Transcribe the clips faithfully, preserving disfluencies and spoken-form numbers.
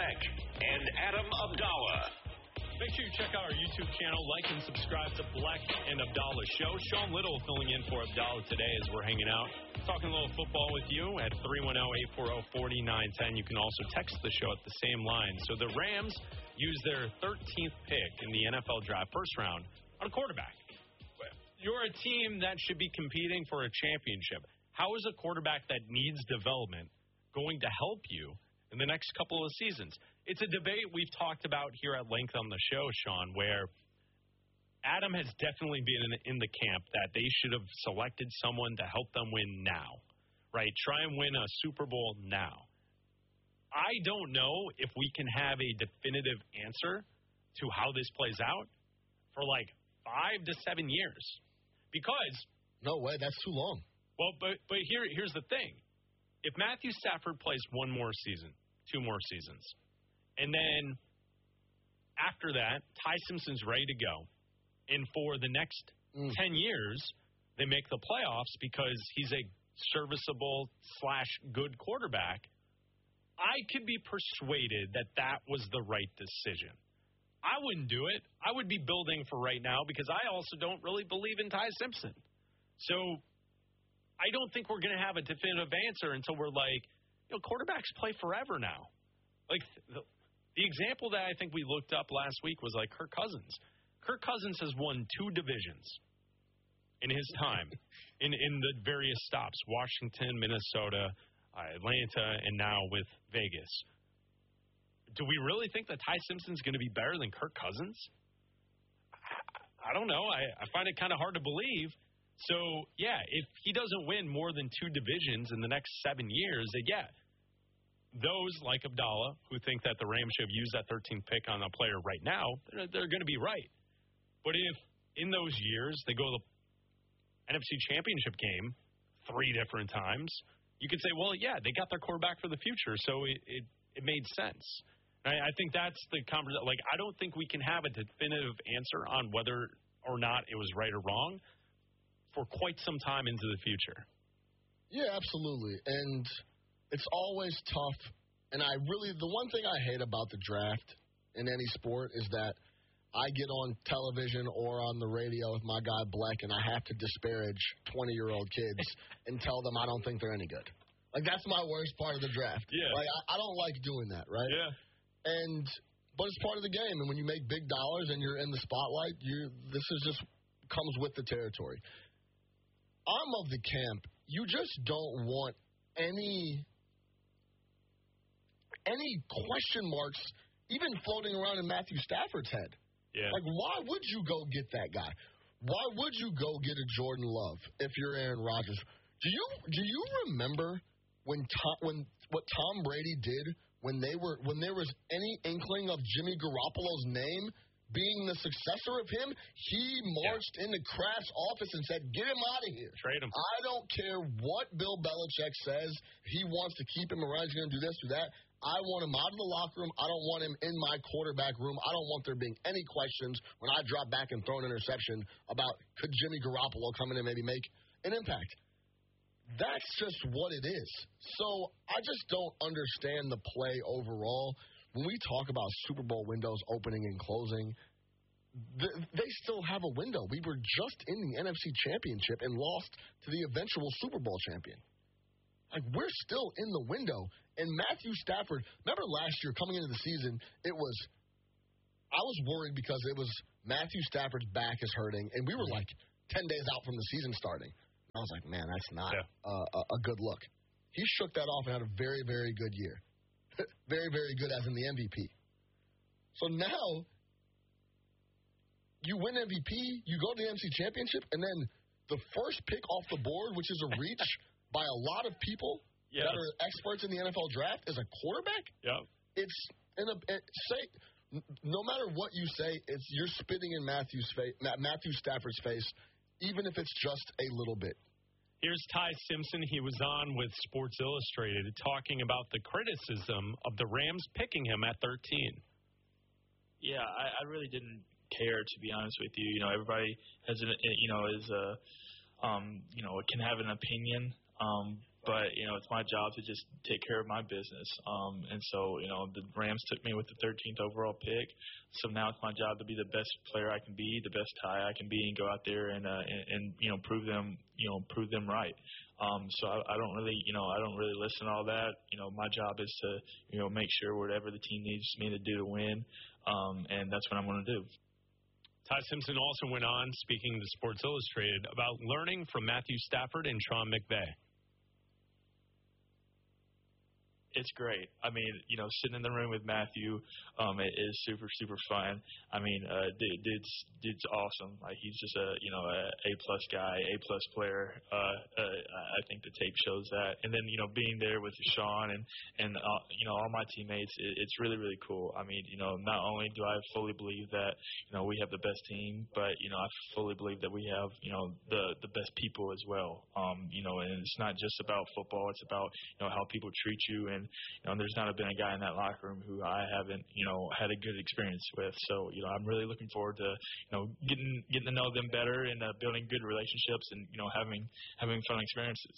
Black and Adam Abdallah. Make sure you check out our YouTube channel, like and subscribe to Black and Abdallah Show. Sean Little filling in for Abdallah today as we're hanging out, talking a little football with you at three one zero, eight four zero, four nine one zero. You can also text the show at the same line. So the Rams use their thirteenth pick in the N F L draft, first round, on a quarterback. You're a team that should be competing for a championship. How is a quarterback that needs development going to help you in the next couple of seasons? It's a debate we've talked about here at length on the show, Sean, where Adam has definitely been in, in the camp that they should have selected someone to help them win now, right? Try and win a Super Bowl now. I don't know if we can have a definitive answer to how this plays out for like five to seven years because... No way, that's too long. Well, but, but here, here's the thing. If Matthew Stafford plays one more season, two more seasons, and then after that, Ty Simpson's ready to go, and for the next mm. ten years, they make the playoffs because he's a serviceable slash good quarterback, I could be persuaded that that was the right decision. I wouldn't do it. I would be building for right now because I also don't really believe in Ty Simpson. So I don't think we're going to have a definitive answer until we're like, you know, quarterbacks play forever now. Like, the, the example that I think we looked up last week was like Kirk Cousins. Kirk Cousins has won two divisions in his time in, in the various stops, Washington, Minnesota, uh, Atlanta, and now with Vegas. Do we really think that Ty Simpson's going to be better than Kirk Cousins? I, I don't know. I, I find it kind of hard to believe. So, yeah, if he doesn't win more than two divisions in the next seven years, then yeah, those like Abdallah who think that the Rams should have used that thirteenth pick on a player right now, they're, they're going to be right. But if in those years they go to the N F C Championship game three different times, you could say, well, yeah, they got their quarterback for the future, so it, it, it made sense. And I, I think that's the conversation. Like, I don't think we can have a definitive answer on whether or not it was right or wrong for quite some time into the future. Yeah, absolutely. And it's always tough. And I really, the one thing I hate about the draft in any sport is that I get on television or on the radio with my guy Black and I have to disparage twenty-year-old kids and tell them I don't think they're any good. Like, that's my worst part of the draft. Yeah. Like, I, I don't like doing that, right? Yeah. And, but it's part of the game. And when you make big dollars and you're in the spotlight, you this is just comes with the territory. I'm of the camp, you just don't want any any question marks even floating around in Matthew Stafford's head. Yeah. Like, why would you go get that guy? Why would you go get a Jordan Love if you're Aaron Rodgers? Do you do you remember when Tom, when what Tom Brady did when they were when there was any inkling of Jimmy Garoppolo's name being the successor of him? He marched yeah. into Kraft's office and said, get him out of here. Trade him. I don't care what Bill Belichick says. He wants to keep him around. He's going to do this, do that. I want him out of the locker room. I don't want him in my quarterback room. I don't want there being any questions when I drop back and throw an interception about could Jimmy Garoppolo come in and maybe make an impact. That's just what it is. So I just don't understand the play overall. When we talk about Super Bowl windows opening and closing, th- they still have a window. We were just in the N F C Championship and lost to the eventual Super Bowl champion. Like, we're still in the window. And Matthew Stafford, remember last year coming into the season, it was, I was worried because it was Matthew Stafford's back is hurting, and we were like ten days out from the season starting. I was like, man, that's not yeah. uh, a, a good look. He shook that off and had a very, very good year. Very, very good as in the M V P. So now, you win M V P, you go to the N F C Championship, and then the first pick off the board, which is a reach by a lot of people yes. that are experts in the N F L draft, is a quarterback. Yep. It's in a it, say no matter what you say, it's you're spitting in Matthew's face, Matthew Stafford's face, even if it's just a little bit. Here's Ty Simpson. He was on with Sports Illustrated talking about the criticism of the Rams picking him at thirteen. Yeah, I, I really didn't care, to be honest with you. You know, everybody has, an, you know, is a, um, you know, can have an opinion Um, but, you know, it's my job to just take care of my business. Um, and so, you know, the Rams took me with the thirteenth overall pick. So now it's my job to be the best player I can be, the best Ty I can be, and go out there and, uh, and, and you know, prove them, you know, prove them right. Um, so I, I don't really, you know, I don't really listen to all that. You know, my job is to, you know, make sure whatever the team needs me to do to win. Um, and that's what I'm going to do. Ty Simpson also went on, speaking to Sports Illustrated, about learning from Matthew Stafford and Sean McVay. It's great. I mean, you know, sitting in the room with Matthew, um, it is super, super fun. I mean, uh, dude, dude's, dude's awesome. Like, he's just a, you know, a A-plus guy, A-plus player. Uh, uh, I think the tape shows that. And then, you know, being there with Sean and, and uh, you know, all my teammates, it, it's really, really cool. I mean, you know, not only do I fully believe that, you know, we have the best team, but, you know, I fully believe that we have, you know, the, the best people as well. Um, you know, and it's not just about football. It's about, you know, how people treat you. And, you know, there's not been a guy in that locker room who I haven't, you know, had a good experience with. So, you know, I'm really looking forward to, you know, getting getting to know them better and uh, building good relationships and, you know, having having fun experiences.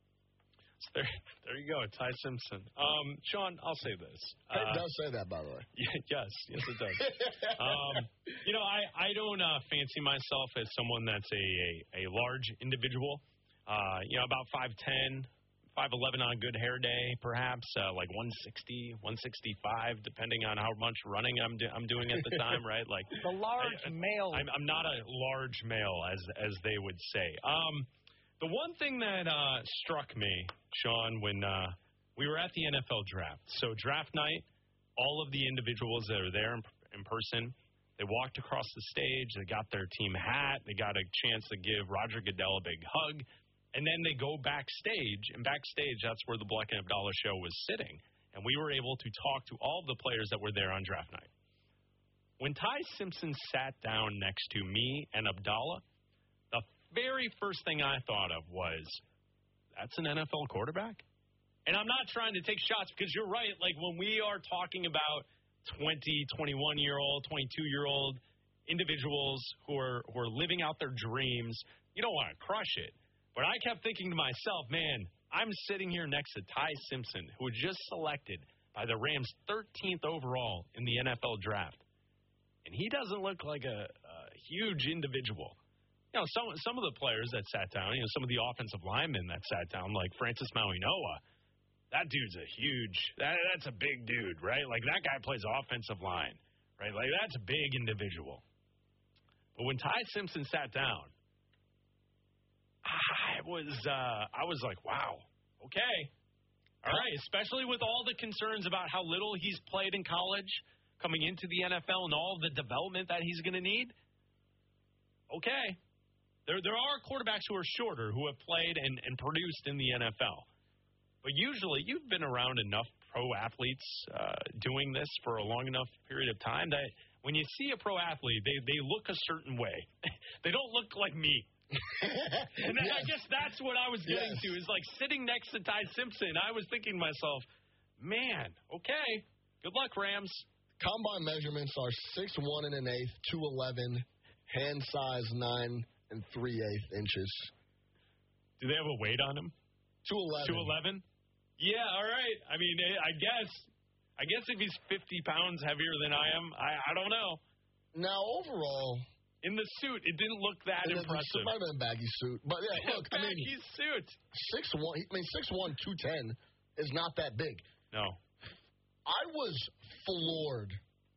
So there, there you go, Ty Simpson. Um, Sean, I'll say this. It Uh, does say that, by the way. yes, yes, it does. um, you know, I, I don't uh, fancy myself as someone that's a, a, a large individual. Uh, you know, about five ten. five eleven on a good hair day, perhaps, uh, like one sixty, one sixty-five, depending on how much running I'm do- I'm doing at the time, right? Like the large I, I, male. I'm, I'm not a large male, as as they would say. Um, the one thing that uh, struck me, Sean, when uh, we were at the N F L draft, so draft night, all of the individuals that are there in, in person, they walked across the stage, they got their team hat, they got a chance to give Roger Goodell a big hug. And then they go backstage, and backstage, that's where the Bleck and Abdallah show was sitting. And we were able to talk to all of the players that were there on draft night. When Ty Simpson sat down next to me and Abdallah, the very first thing I thought of was, that's an N F L quarterback? And I'm not trying to take shots because you're right. Like, when we are talking about twenty, twenty-one-year-old, twenty-two-year-old individuals who are, who are living out their dreams, you don't want to crush it. But I kept thinking to myself, man, I'm sitting here next to Ty Simpson, who was just selected by the Rams thirteenth overall in the N F L draft. And he doesn't look like a, a huge individual. You know, some some of the players that sat down, you know, some of the offensive linemen that sat down, like Francis Mauigoa, that dude's a huge, that, that's a big dude, right? Like, that guy plays offensive line, right? Like, that's a big individual. But when Ty Simpson sat down, I was, uh, I was like, wow, okay, all right. Especially with all the concerns about how little he's played in college, coming into the N F L, and all the development that he's going to need. Okay, there there are quarterbacks who are shorter who have played and, and produced in the N F L, but usually you've been around enough pro athletes uh, doing this for a long enough period of time that when you see a pro athlete, they they look a certain way. They don't look like me. And then yes. I guess that's what I was getting yes. to, is like sitting next to Ty Simpson, I was thinking to myself, man, okay, good luck, Rams. Combine measurements are six one and an eighth, two eleven, hand size nine and three eighths inches. Do they have a weight on him? two eleven. two eleven? Yeah, all right. I mean, I guess I guess if he's fifty pounds heavier than I am, I, I don't know. Now, overall, in the suit, it didn't look that it impressive. It might have been a baggy suit. But, yeah, look, I mean, baggy suit. six one, I mean, six one, two ten is not that big. No. I was floored.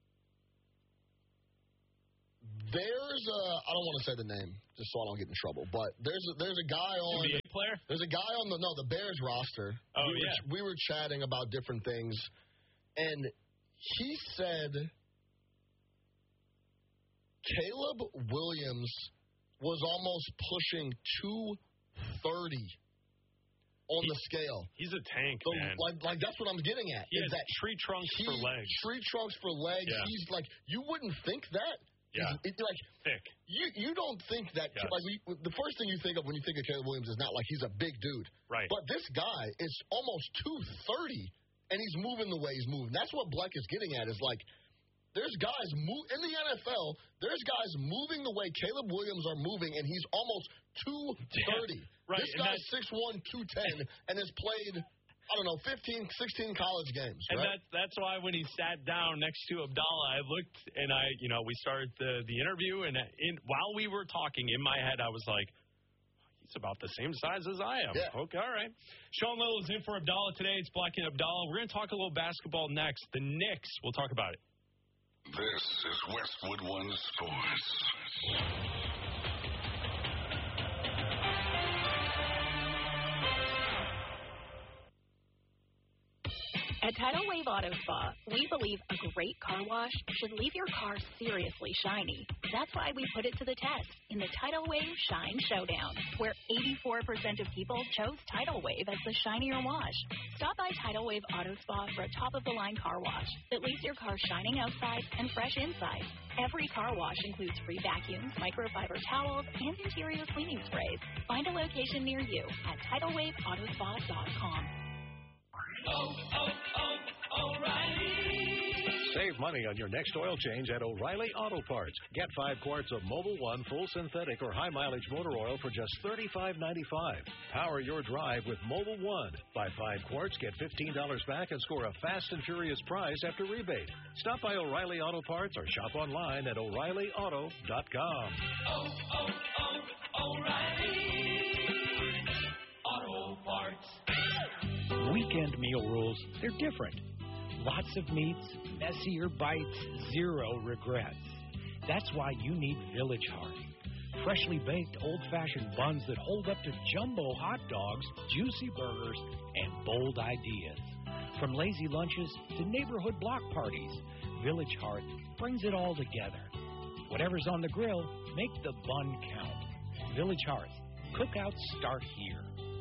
There's a, I don't want to say the name, just so I don't get in trouble, but there's a, there's a guy on. N B A player? There's a guy on the, no, the Bears roster. Oh, we yeah. Were, we were chatting about different things, and he said Caleb Williams was almost pushing two thirty on he, the scale. He's a tank, so, man. Like, like that's what I'm getting at. He is has that tree trunks he, for legs. Tree trunks for legs. Yeah. He's like, you wouldn't think that. Yeah. He's, it's like thick. You you don't think that. Yes. Like we, the first thing you think of when you think of Caleb Williams is not like he's a big dude. Right. But this guy is almost two thirty, and he's moving the way he's moving. That's what Bleck is getting at. Is like there's guys move in the N F L. There's guys moving the way Caleb Williams are moving, and he's almost two thirty. Yeah, right. This guy's six one, two ten, and has played, I don't know, fifteen, sixteen college games. And right? that's that's why when he sat down next to Abdallah, I looked and I, you know, we started the the interview, and in, while we were talking, in my head, I was like, he's about the same size as I am. Yeah. Okay, all right. Sean Little is in for Abdallah today. It's Black and Abdallah. We're going to talk a little basketball next. The Knicks, we'll talk about it. This is Westwood One Sports. At Tidal Wave Auto Spa, we believe a great car wash should leave your car seriously shiny. That's why we put it to the test in the Tidal Wave Shine Showdown, where eighty-four percent of people chose Tidal Wave as the shinier wash. Stop by Tidal Wave Auto Spa for a top-of-the-line car wash that leaves your car shining outside and fresh inside. Every car wash includes free vacuums, microfiber towels, and interior cleaning sprays. Find a location near you at tidal wave auto spa dot com. Oh, oh, oh, O'Reilly. Save money on your next oil change at O'Reilly Auto Parts. Get five quarts of Mobil One full synthetic or high mileage motor oil for just thirty-five ninety-five. Power your drive with Mobil One. Buy five quarts, get fifteen dollars back, and score a fast and furious prize after rebate. Stop by O'Reilly Auto Parts or shop online at O'Reilly Auto dot com. Oh, oh, oh, O'Reilly Auto Parts. Weekend meal rules, they're different. Lots of meats, messier bites, zero regrets. That's why you need Village Heart. Freshly baked, old-fashioned buns that hold up to jumbo hot dogs, juicy burgers, and bold ideas. From lazy lunches to neighborhood block parties, Village Heart brings it all together. Whatever's on the grill, make the bun count. Village Heart. Cookouts start here.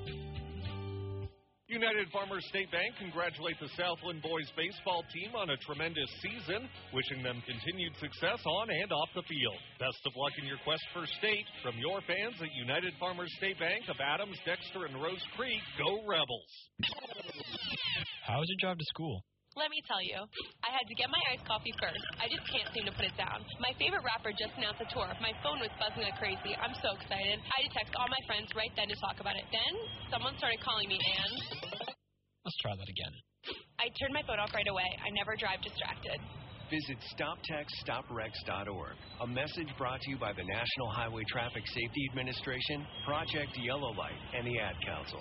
United Farmers State Bank congratulates the Southland boys baseball team on a tremendous season, wishing them continued success on and off the field. Best of luck in your quest for state from your fans at United Farmers State Bank of Adams, Dexter, and Rose Creek. Go Rebels! How was your drive to school? Let me tell you, I had to get my iced coffee first. I just can't seem to put it down. My favorite rapper just announced a tour. My phone was buzzing like crazy. I'm so excited. I had to text all my friends right then to talk about it. Then, someone started calling me, and... Let's try that again. I turned my phone off right away. I never drive distracted. Visit stop text stop wrecks dot org. A message brought to you by the National Highway Traffic Safety Administration, Project Yellow Light, and the Ad Council.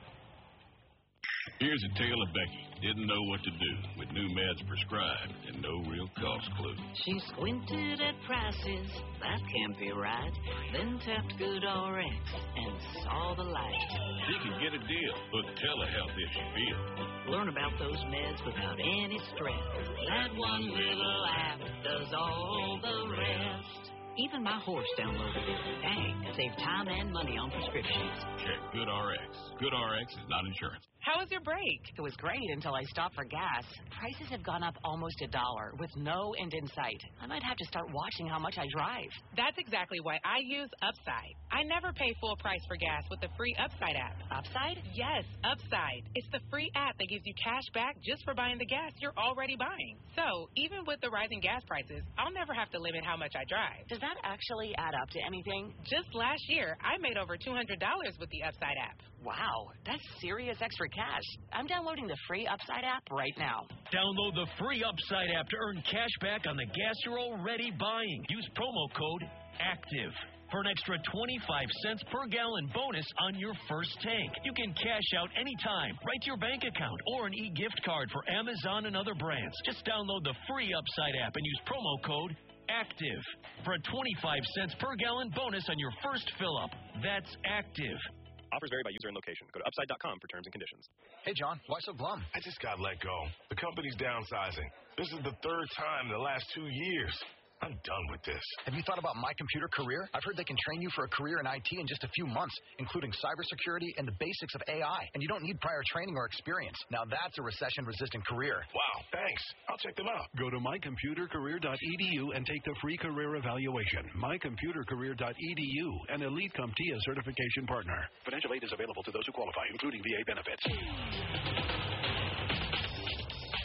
Here's a tale of Becky. Didn't know what to do with new meds prescribed and no real cost clue. She squinted at prices, that can't be right. Then tapped Good R X and saw the light. She can get a deal, but telehealth if she feels. Learn about those meds without any stress. That one little app does all the rest. Even my horse downloaded it. Dang, save time and money on prescriptions. Check Good R X. Good R X is not insurance. How was your break? It was great until I stopped for gas. Prices have gone up almost a dollar with no end in sight. I might have to start watching how much I drive. That's exactly why I use Upside. I never pay full price for gas with the free Upside app. Upside? Yes, Upside. It's the free app that gives you cash back just for buying the gas you're already buying. So, even with the rising gas prices, I'll never have to limit how much I drive. Does that actually add up to anything? Just last year, I made over two hundred dollars with the Upside app. Wow, that's serious extra cash. I'm downloading the free Upside app right now. Download the free Upside app to earn cash back on the gas you're already buying. Use promo code ACTIVE for an extra twenty-five cents per gallon bonus on your first tank. You can cash out anytime, right to your bank account, or an e-gift card for Amazon and other brands. Just download the free Upside app and use promo code ACTIVE for a twenty-five cents per gallon bonus on your first fill-up. That's ACTIVE. Offers vary by user and location. Go to upside dot com for terms and conditions. Hey, John, why so glum? I just got let go. The company's downsizing. This is the third time in the last two years. I'm done with this. Have you thought about My Computer Career? I've heard they can train you for a career in I T in just a few months, including cybersecurity and the basics of A I. And you don't need prior training or experience. Now that's a recession-resistant career. Wow, thanks. I'll check them out. Go to my computer career dot e d u and take the free career evaluation. my computer career dot e d u, an Elite CompTIA certification partner. Financial aid is available to those who qualify, including V A benefits.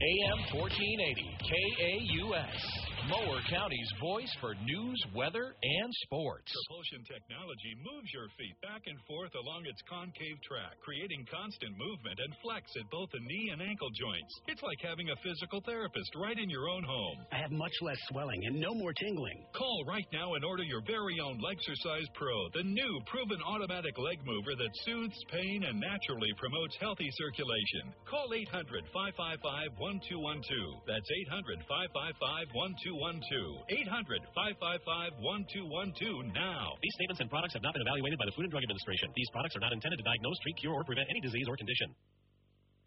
A M fourteen eighty, K A U S. Mower County's voice for news, weather, and sports. Propulsion technology moves your feet back and forth along its concave track, creating constant movement and flex at both the knee and ankle joints. It's like having a physical therapist right in your own home. I have much less swelling and no more tingling. Call right now and order your very own Lexercise Pro, the new proven automatic leg mover that soothes pain and naturally promotes healthy circulation. Call eight hundred, five five five, one two one two. That's eight hundred, five five five, one two one two. eight hundred, five five five, one two one two now. These statements and products have not been evaluated by the Food and Drug Administration. These products are not intended to diagnose, treat, cure, or prevent any disease or condition.